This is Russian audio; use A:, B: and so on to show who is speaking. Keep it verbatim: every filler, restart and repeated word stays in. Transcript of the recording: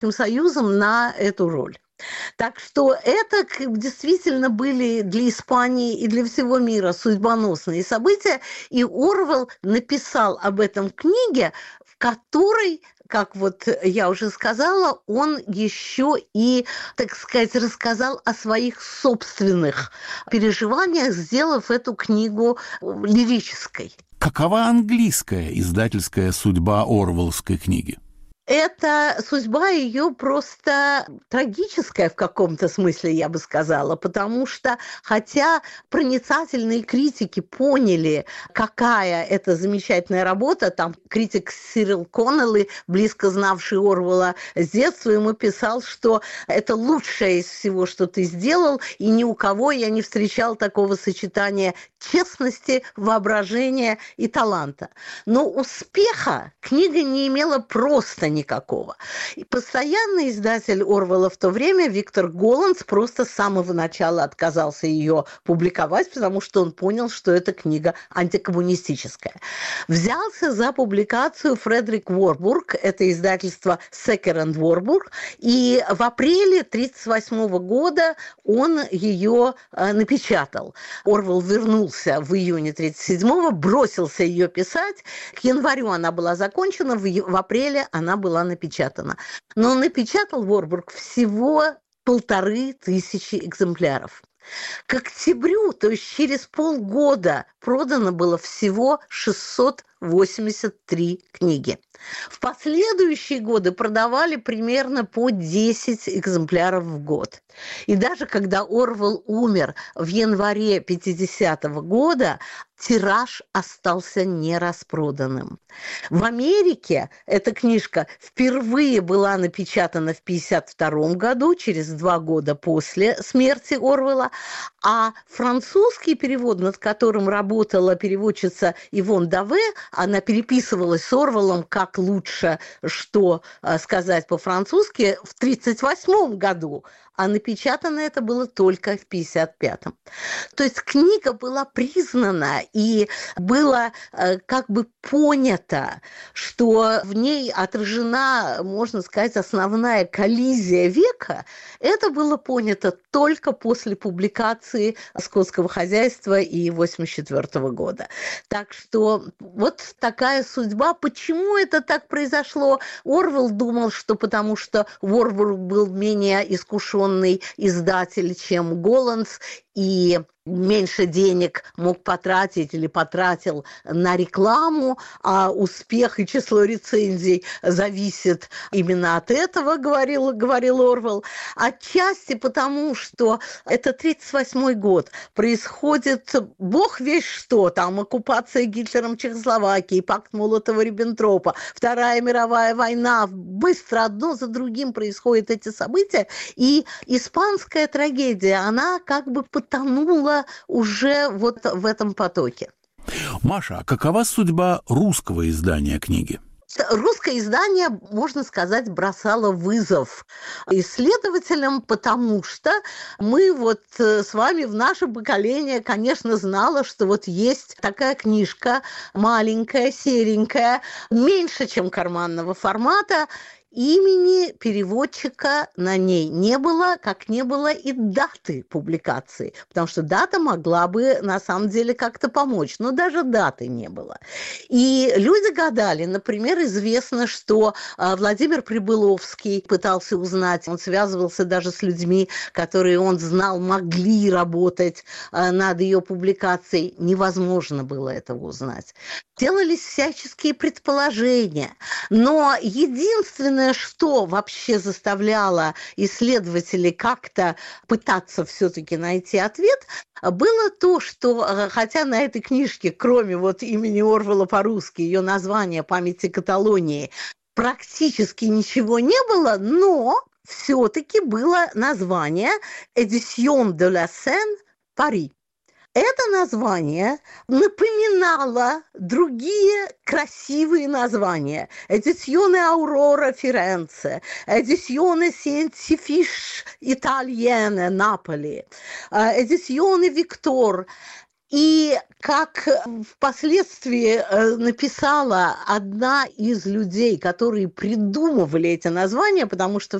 A: Союзом на эту роль. Так что это действительно были для Испании и для всего мира судьбоносные события, и Орвелл написал об этом в книге, в которой, как вот я уже сказала, он еще и, так сказать, рассказал о своих собственных переживаниях, сделав эту книгу лирической.
B: Какова английская издательская судьба орвелловской книги?
A: Эта судьба ее просто трагическая в каком-то смысле, я бы сказала, потому что, хотя проницательные критики поняли, какая это замечательная работа, там критик Сирил Коннелли, близко знавший Орвелла с детства, ему писал, что это лучшее из всего, что ты сделал, и ни у кого я не встречал такого сочетания честности, воображения и таланта. Но успеха книга не имела просто никакого. И постоянный издатель Орвелла в то время, Виктор Голландс, просто с самого начала отказался ее публиковать, потому что он понял, что эта книга антикоммунистическая. Взялся за публикацию Фредерик Ворбург, это издательство Секер энд Ворбург, и в апреле тысяча девятьсот тридцать восьмого года он ее э, напечатал. Орвелл вернулся в июне тридцать седьмого, бросился ее писать. К январю она была закончена, в, в апреле она была напечатана. Но напечатал Ворбург всего полторы тысячи экземпляров. К октябрю, то есть через полгода, продано было всего шестьсот восемьдесят три книги. В последующие годы продавали примерно по десять экземпляров в год. И даже когда Орвелл умер в январе пятидесятого года, тираж остался нераспроданным. В Америке эта книжка впервые была напечатана в пятьдесят втором году, через два года после смерти Орвелла, а французский перевод, над которым работала переводчица Ивон Даве, она переписывалась с Орвеллом, как лучше что сказать по-французски, в тридцать восьмом году, а напечатано это было только в пятьдесят пятом. То есть книга была признана, и было э, как бы понято, что в ней отражена, можно сказать, основная коллизия века. Это было понято только после публикации «Скотского хозяйства» и восемьдесят четвёртого года. Так что вот такая судьба. Почему это так произошло? Орвелл думал, что потому что Ворбург был менее искушенный издатель, чем Голландс, и меньше денег мог потратить или потратил на рекламу, а успех и число рецензий зависит именно от этого, говорил, говорил Орвелл. Отчасти потому, что это тридцать восьмой год, происходит бог весть что, там оккупация Гитлером Чехословакии, пакт Молотова-Риббентропа, Вторая мировая война, быстро одно за другим происходят эти события, и испанская трагедия, она как бы потонула уже вот в этом потоке.
B: Маша, а какова судьба русского издания книги?
A: Русское издание, можно сказать, бросало вызов исследователям, потому что мы вот с вами в наше поколение, конечно, знало, что вот есть такая книжка маленькая, серенькая, меньше, чем карманного формата. Имени переводчика на ней не было, как не было и даты публикации, потому что дата могла бы на самом деле как-то помочь, но даже даты не было. И люди гадали, например, известно, что Владимир Прибыловский пытался узнать, он связывался даже с людьми, которые он знал, могли работать над ее публикацией, невозможно было этого узнать. Делались всяческие предположения, но единственное, что вообще заставляло исследователей как-то пытаться все-таки найти ответ, было то, что, хотя на этой книжке, кроме вот имени Орвелла по-русски, ее название «Памяти Каталонии», практически ничего не было, но все-таки было название «Édition de la Seine, Paris». Это название напоминало другие красивые названия. «Edizione Aurora Firenze», «Edizione Scientifiche Italienne Napoli», «Edizione Victor». И как впоследствии написала одна из людей, которые придумывали эти названия, потому что